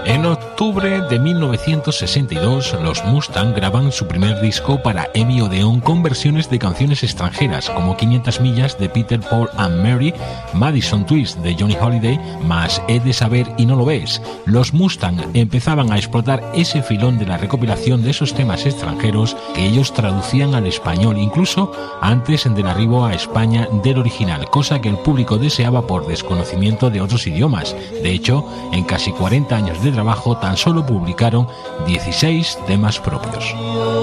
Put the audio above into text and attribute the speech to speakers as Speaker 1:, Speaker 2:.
Speaker 1: En octubre de 1962, los Mustang graban su primer disco para EMI Odeon con versiones de canciones extranjeras como 500 millas de Peter, Paul and Mary, Madison Twist de Johnny Holiday, más He de saber y no lo ves. Los Mustang empezaban a explotar ese filón de la recopilación de esos temas extranjeros que ellos traducían al español, incluso antes del arribo a España del original, cosa que el público deseaba por desconocimiento de otros idiomas. De hecho, en casi 40 años de trabajo tan solo publicaron 16 temas propios.